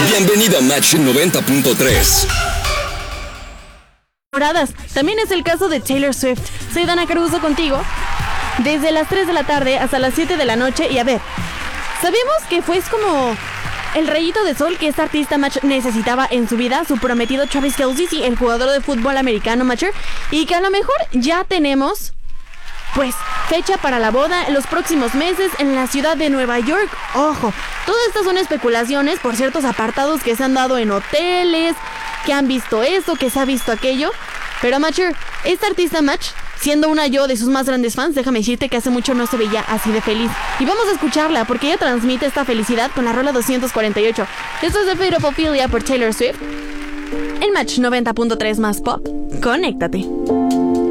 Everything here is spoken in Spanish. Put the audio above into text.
Bienvenido a Match 90.3. También es el caso de Taylor Swift. Soy Dana Caruso contigo desde las 3 de la tarde hasta las 7 de la noche. Y a ver, sabemos que fue como el rayito de sol que esta artista Match necesitaba en su vida, su prometido Travis Kelce, sí, el jugador de fútbol americano Matcher, y que a lo mejor ya tenemos pues fecha para la boda en los próximos meses en la ciudad de Nueva York. Ojo, todas estas son especulaciones por ciertos apartados que se han dado en hoteles, que han visto esto, que se ha visto aquello. Pero Matcher, esta artista Match, siendo una yo de sus más grandes fans, déjame decirte que hace mucho no se veía así de feliz. Y vamos a escucharla porque ella transmite esta felicidad con la rola 248. Esto es de Beautiful por Taylor Swift. El Match 90.3 más pop. Conéctate.